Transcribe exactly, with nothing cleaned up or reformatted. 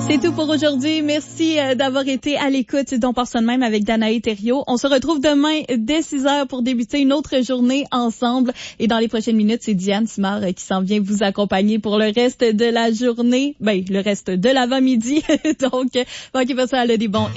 C'est tout pour aujourd'hui. Merci d'avoir été à l'écoute d'On pense ça de même avec Danae Thériault. On se retrouve demain dès six heures pour débuter une autre journée ensemble. Et dans les prochaines minutes, c'est Diane Simard qui s'en vient vous accompagner pour le reste de la journée. Ben, le reste de l'avant-midi. Donc, manquez pas ça, elle a des bons